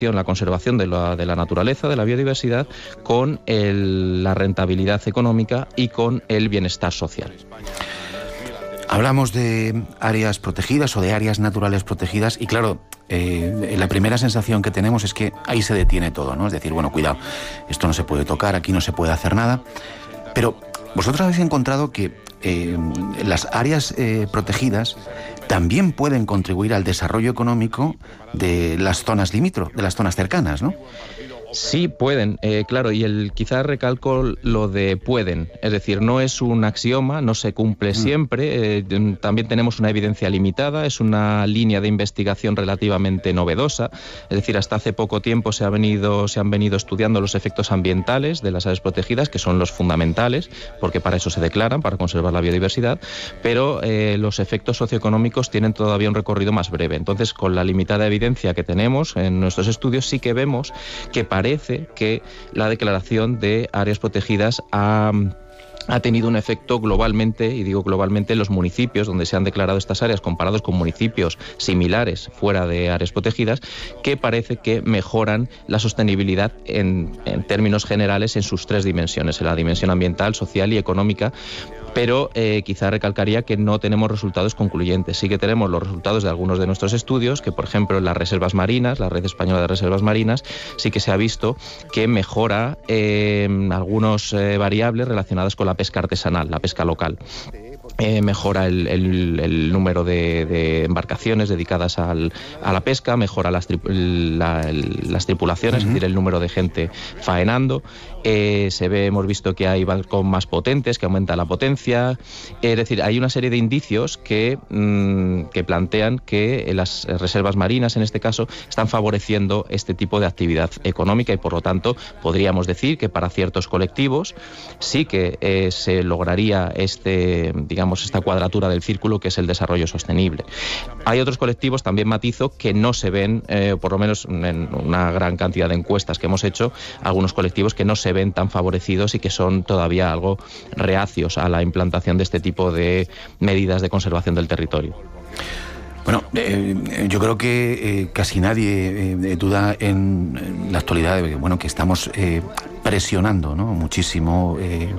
la conservación de la naturaleza, de la biodiversidad, con la rentabilidad económica y con el bienestar social. Hablamos de áreas protegidas o de áreas naturales protegidas y claro, la primera sensación que tenemos es que ahí se detiene todo, ¿no? Es decir, bueno, cuidado, esto no se puede tocar, aquí no se puede hacer nada, pero vosotros habéis encontrado que las áreas protegidas también pueden contribuir al desarrollo económico de las zonas limítrofes, de las zonas cercanas, ¿no? Sí, pueden, claro, y quizás recalco lo de pueden, es decir, no es un axioma, no se cumple siempre, también tenemos una evidencia limitada, es una línea de investigación relativamente novedosa, es decir, hasta hace poco tiempo se han venido estudiando los efectos ambientales de las áreas protegidas, que son los fundamentales, porque para eso se declaran, para conservar la biodiversidad, pero los efectos socioeconómicos tienen todavía un recorrido más breve. Entonces, con la limitada evidencia que tenemos en nuestros estudios, sí que vemos que parece que la declaración de áreas protegidas ha tenido un efecto globalmente, y digo globalmente, en los municipios donde se han declarado estas áreas comparados con municipios similares fuera de áreas protegidas, que parece que mejoran la sostenibilidad en términos generales en sus tres dimensiones, en la dimensión ambiental, social y económica. Pero quizá recalcaría que no tenemos resultados concluyentes. Sí que tenemos los resultados de algunos de nuestros estudios, que por ejemplo en las reservas marinas, la Red Española de Reservas Marinas, sí que se ha visto que mejora algunas variables relacionadas con la pesca artesanal, la pesca local. Mejora el número de embarcaciones dedicadas a la pesca, mejora las tripulaciones, es decir, el número de gente faenando. Hemos visto que hay barcos más potentes, que aumenta la potencia. Es decir, hay una serie de indicios que plantean que las reservas marinas, en este caso, están favoreciendo este tipo de actividad económica y, por lo tanto, podríamos decir que para ciertos colectivos sí que se lograría esta cuadratura del círculo, que es el desarrollo sostenible. Hay otros colectivos, también matizo, que no se ven, por lo menos en una gran cantidad de encuestas que hemos hecho, algunos colectivos que no se ven tan favorecidos y que son todavía algo reacios a la implantación de este tipo de medidas de conservación del territorio. Bueno, yo creo que casi nadie duda en la actualidad de que estamos presionando, ¿no?, muchísimo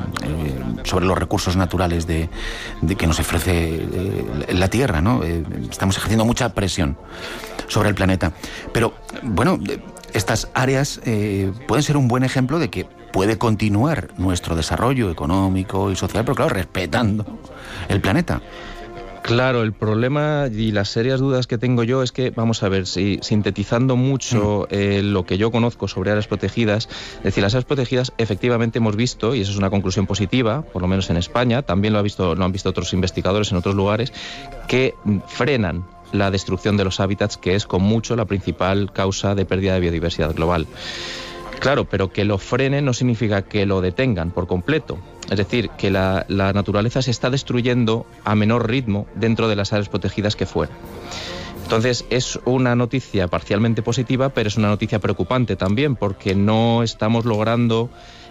sobre los recursos naturales de que nos ofrece la Tierra, ¿no? Estamos ejerciendo mucha presión sobre el planeta. Pero, bueno, estas áreas pueden ser un buen ejemplo de que puede continuar nuestro desarrollo económico y social, pero claro, respetando el planeta. Claro, el problema y las serias dudas que tengo yo es que, vamos a ver, si sintetizando mucho lo que yo conozco sobre áreas protegidas, es decir, las áreas protegidas efectivamente hemos visto, y eso es una conclusión positiva, por lo menos en España, también lo han visto otros investigadores en otros lugares, que frenan la destrucción de los hábitats, que es con mucho la principal causa de pérdida de biodiversidad global. Claro, pero que lo frenen no significa que lo detengan por completo. Es decir, que la naturaleza se está destruyendo a menor ritmo dentro de las áreas protegidas que fuera. Entonces, es una noticia parcialmente positiva, pero es una noticia preocupante también, porque no estamos logrando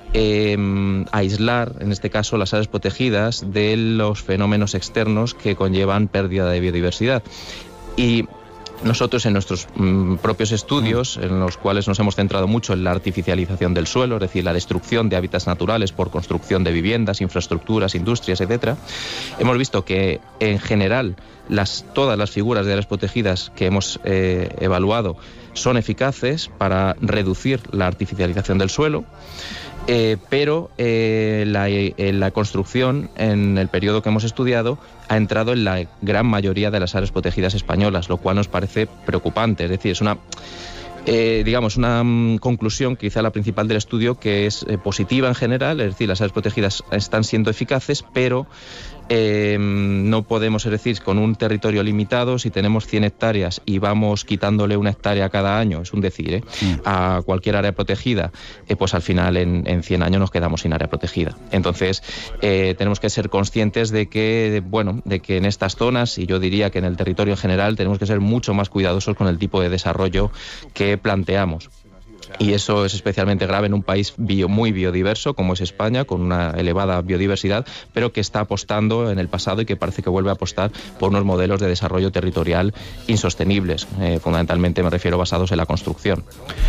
aislar, en este caso, las áreas protegidas de los fenómenos externos que conllevan pérdida de biodiversidad. Y nosotros, en nuestros propios estudios, en los cuales nos hemos centrado mucho en la artificialización del suelo, es decir, la destrucción de hábitats naturales por construcción de viviendas, infraestructuras, industrias, etcétera, hemos visto que, en general, todas las figuras de áreas protegidas que hemos evaluado son eficaces para reducir la artificialización del suelo. Pero la construcción, en el periodo que hemos estudiado, ha entrado en la gran mayoría de las áreas protegidas españolas, lo cual nos parece preocupante. Es decir, es una conclusión, quizá la principal del estudio, que es positiva en general, es decir, las áreas protegidas están siendo eficaces, pero no podemos, es decir, con un territorio limitado, si tenemos 100 hectáreas y vamos quitándole una hectárea cada año, es un decir, a cualquier área protegida, pues al final en 100 años nos quedamos sin área protegida. Entonces, tenemos que ser conscientes de que en estas zonas, y yo diría que en el territorio en general, tenemos que ser mucho más cuidadosos con el tipo de desarrollo que planteamos. Y eso es especialmente grave en un país muy biodiverso como es España, con una elevada biodiversidad, pero que está apostando en el pasado y que parece que vuelve a apostar por unos modelos de desarrollo territorial insostenibles, fundamentalmente me refiero basados en la construcción.